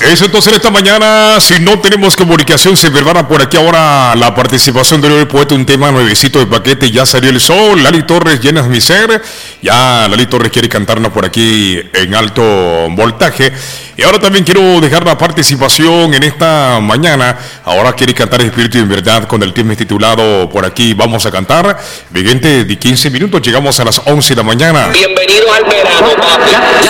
Eso entonces esta mañana, si no tenemos comunicación, se verbana por aquí ahora la participación de hoy poeta, un tema nuevecito de paquete, ya salió el sol, Lali Torres, llenas mi ser, ya Lali Torres quiere cantarnos por aquí en alto voltaje. Y ahora también quiero dejar la participación en esta mañana, ahora quiere cantar Espíritu y en Verdad con el tema titulado por aquí, vamos a cantar, vigente de 15 minutos, llegamos a las 11 de la mañana. Bienvenido al verano, papi.